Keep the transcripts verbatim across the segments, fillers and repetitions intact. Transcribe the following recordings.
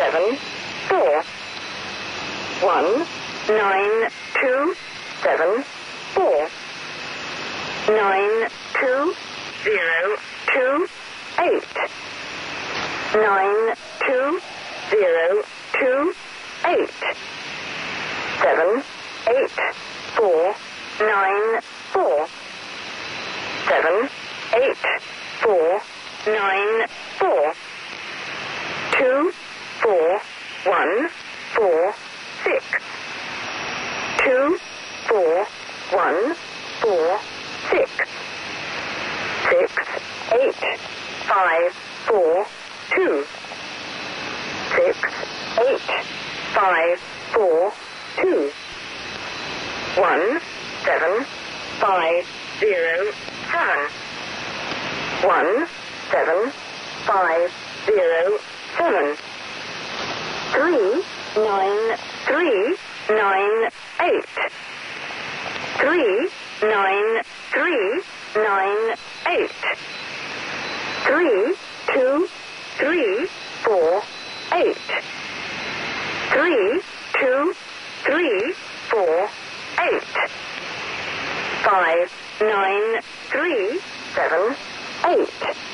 seven, four. One, nine, two, seven, four. Nine, two, zero, two, eight. Nine, two, zero, two, eight. Seven, eight, four, nine, four. Seven, eight, four, nine, four. Two, four, one, four, six. Two, four, one, four, six. Six, eight, five, four, two. Six, eight, five, four, two. One, seven, five, zero, seven. One, seven, five, zero, seven. Three, nine, three, nine, eight. Three, nine, three, nine, eight. Three, two, three, four, eight. Three, two, three, four, eight. Five, nine, three, seven, eight.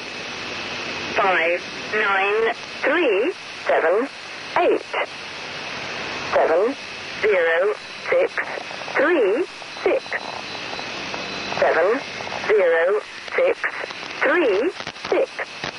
Five, nine, three, seven, eight. Seven, zero, six, three, six. Seven, zero, six, three, six.